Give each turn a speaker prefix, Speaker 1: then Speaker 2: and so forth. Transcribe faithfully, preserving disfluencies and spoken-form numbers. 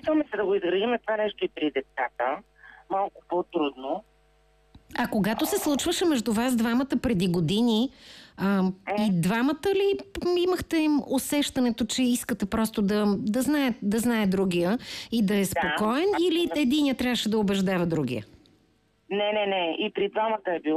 Speaker 1: Опитваме се да го изградим това нещо и при децата. Малко по-трудно.
Speaker 2: А когато се случваше между вас двамата преди години, а,
Speaker 1: Е.
Speaker 2: и двамата ли имахте им усещането, че искате просто да, да, знае, да знае другия и да е спокоен,
Speaker 1: Да.
Speaker 2: или единия трябваше да убеждава другия?
Speaker 1: Не, не, не. И при двамата е било.